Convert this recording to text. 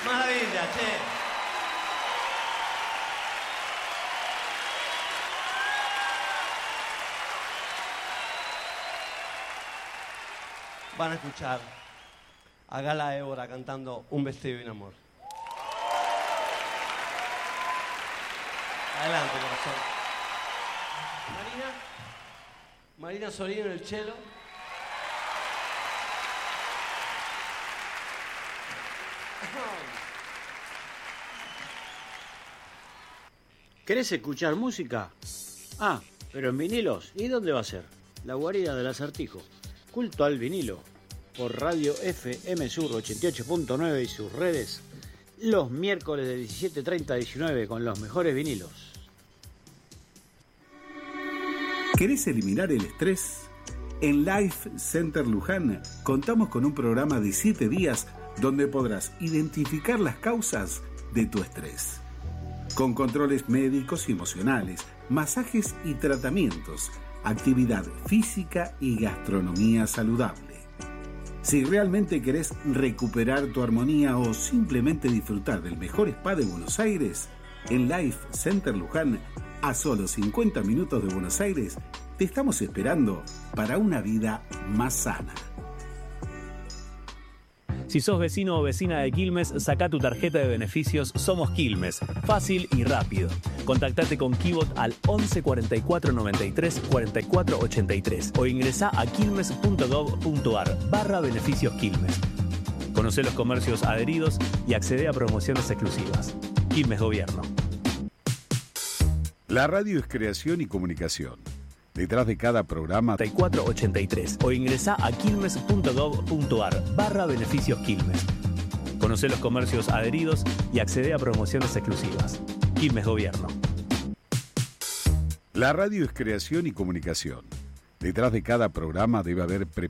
Maravilla, che. Van a escuchar a Gala Évora cantando Un vestido y un amor. Adelante, corazón. Marina Sorino en el cello. ¿Querés escuchar música? Ah, pero en vinilos. ¿Y dónde va a ser? La guarida del Acertijo. Culto al vinilo. Por Radio FM Sur 88.9 y sus redes. Los miércoles de 17:30 a 19 con los mejores vinilos. ¿Querés eliminar el estrés? En Life Center Luján contamos con un programa de 7 días donde podrás identificar las causas de tu estrés. Con controles médicos y emocionales, masajes y tratamientos, actividad física y gastronomía saludable. Si realmente querés recuperar tu armonía o simplemente disfrutar del mejor spa de Buenos Aires, en Life Center Luján, a solo 50 minutos de Buenos Aires, te estamos esperando para una vida más sana. Si sos vecino o vecina de Quilmes, sacá tu tarjeta de beneficios Somos Quilmes. Fácil y rápido. Contactate con Kibot al 11 44 93 44 83 o ingresá a quilmes.gov.ar/beneficios Quilmes. Conocé los comercios adheridos y accedé a promociones exclusivas. Quilmes Gobierno. La radio es creación y comunicación. Detrás de cada programa 4483 o ingresá a quilmes.gov.ar/beneficios Quilmes. Conocé los comercios adheridos y accedé a promociones exclusivas. Quilmes Gobierno. La radio es creación y comunicación. Detrás de cada programa debe haber